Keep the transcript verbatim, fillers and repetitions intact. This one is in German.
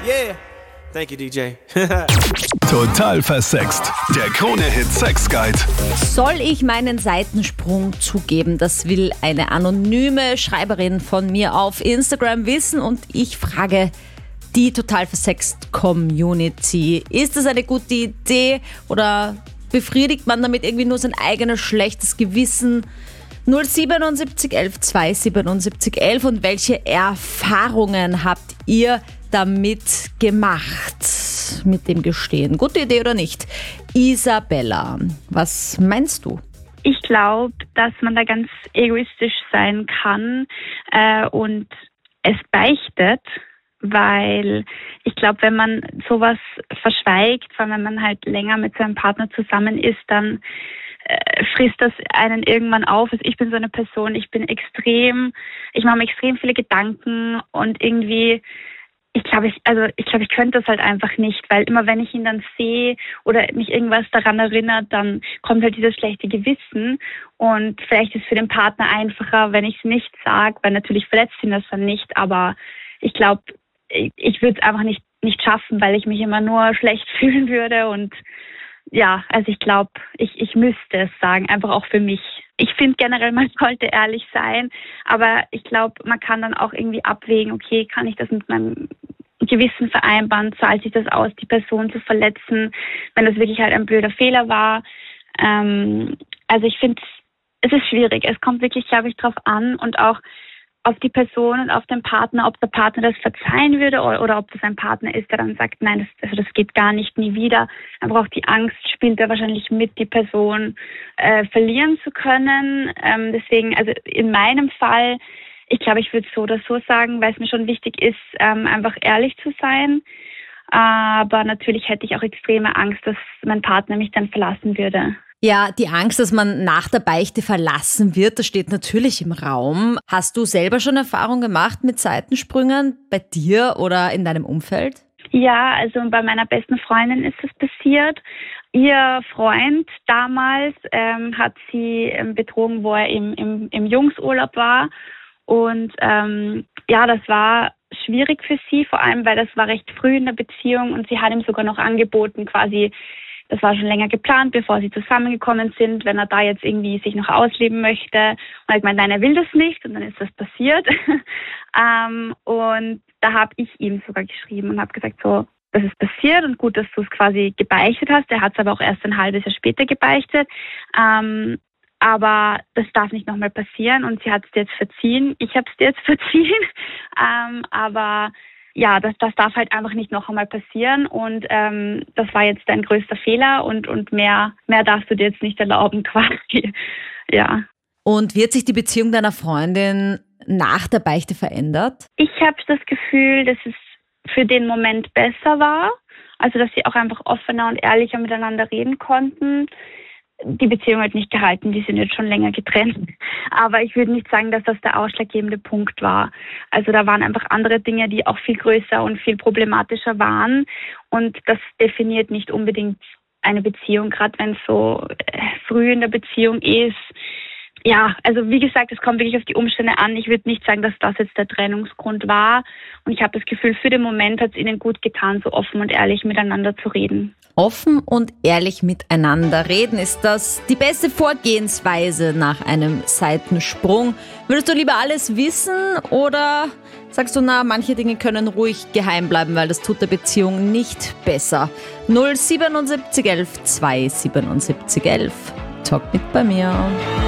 Yeah. Thank you, D J. Total versext. Der Krone-Hit Sex Guide. Soll ich meinen Seitensprung zugeben? Das will eine anonyme Schreiberin von mir auf Instagram wissen und ich frage die Total versext Community. Ist das eine gute Idee oder befriedigt man damit irgendwie nur sein eigenes schlechtes Gewissen? null siebenundsiebzig elf zweihundertsiebenundsiebzig elf und welche Erfahrungen habt ihr damit gemacht, mit dem Gestehen? Gute Idee oder nicht? Isabella, was meinst du? Ich glaube, dass man da ganz egoistisch sein kann äh, und es beichtet, weil ich glaube, wenn man sowas verschweigt, vor allem wenn man halt länger mit seinem Partner zusammen ist, dann äh, frisst das einen irgendwann auf. Also ich bin so eine Person, ich bin extrem, ich mache mir extrem viele Gedanken und irgendwie Ich glaube, ich, also ich glaube, ich könnte das halt einfach nicht, weil immer wenn ich ihn dann sehe oder mich irgendwas daran erinnert, dann kommt halt dieses schlechte Gewissen und vielleicht ist es für den Partner einfacher, wenn ich es nicht sage, weil natürlich verletzt ihn das dann nicht, aber ich glaube, ich, ich würde es einfach nicht, nicht schaffen, weil ich mich immer nur schlecht fühlen würde und ja, also ich glaube, ich, ich müsste es sagen, einfach auch für mich. Ich finde generell, man sollte ehrlich sein, aber ich glaube, man kann dann auch irgendwie abwägen, okay, kann ich das mit meinem Gewissen vereinbaren, zahlt sich das aus, die Person zu verletzen, wenn das wirklich halt ein blöder Fehler war. Ähm, also ich finde, es ist schwierig. Es kommt wirklich, glaube ich, drauf an und auch auf die Person und auf den Partner, ob der Partner das verzeihen würde oder, oder ob das ein Partner ist, der dann sagt, nein, das, also das geht gar nicht, nie wieder. Aber auch die Angst spielt da wahrscheinlich mit, die Person äh, verlieren zu können. Ähm, deswegen, also in meinem Fall, ich glaube, ich würde so oder so sagen, weil es mir schon wichtig ist, ähm, einfach ehrlich zu sein. Aber natürlich hätte ich auch extreme Angst, dass mein Partner mich dann verlassen würde. Ja, die Angst, dass man nach der Beichte verlassen wird, das steht natürlich im Raum. Hast du selber schon Erfahrung gemacht mit Seitensprüngen bei dir oder in deinem Umfeld? Ja, also bei meiner besten Freundin ist es passiert. Ihr Freund damals ähm, hat sie ähm, betrogen, wo er im, im, im Jungsurlaub war. Und ähm, ja, das war schwierig für sie, vor allem, weil das war recht früh in der Beziehung und sie hat ihm sogar noch angeboten, quasi, das war schon länger geplant, bevor sie zusammengekommen sind, wenn er da jetzt irgendwie sich noch ausleben möchte. Und er hat gemeint, nein, er will das nicht und dann ist das passiert. ähm, und da habe ich ihm sogar geschrieben und habe gesagt, so, das ist passiert und gut, dass du es quasi gebeichtet hast. Er hat es aber auch erst ein halbes Jahr später gebeichtet. Ähm, aber das darf nicht nochmal passieren und sie hat es dir jetzt verziehen. Ich habe es dir jetzt verziehen. ähm, aber ja, das, das darf halt einfach nicht noch einmal passieren und ähm, das war jetzt dein größter Fehler und, und mehr, mehr darfst du dir jetzt nicht erlauben quasi. Ja. Und wird sich die Beziehung deiner Freundin nach der Beichte verändert? Ich habe das Gefühl, dass es für den Moment besser war. Also, dass sie auch einfach offener und ehrlicher miteinander reden konnten. Die Beziehung hat nicht gehalten, die sind jetzt schon länger getrennt. Aber ich würde nicht sagen, dass das der ausschlaggebende Punkt war. Also da waren einfach andere Dinge, die auch viel größer und viel problematischer waren. Und das definiert nicht unbedingt eine Beziehung, gerade wenn es so früh in der Beziehung ist. Ja, also wie gesagt, es kommt wirklich auf die Umstände an. Ich würde nicht sagen, dass das jetzt der Trennungsgrund war. Und ich habe das Gefühl, für den Moment hat es ihnen gut getan, so offen und ehrlich miteinander zu reden. Offen und ehrlich miteinander reden, ist das die beste Vorgehensweise nach einem Seitensprung? Würdest du lieber alles wissen oder sagst du, na, manche Dinge können ruhig geheim bleiben, weil das tut der Beziehung nicht besser? null siebenundsiebzig elf zweihundertsiebenundsiebzig elf. Talk mit bei mir.